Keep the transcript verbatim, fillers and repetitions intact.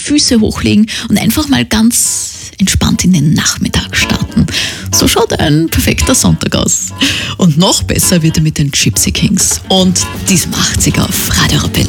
Füße hochlegen und einfach mal ganz entspannt in den Nachmittag starten. So schaut ein perfekter Sonntag aus. Und noch besser wird er mit den Gypsy Kings. Und diesem achtzig auf Radio Arabella.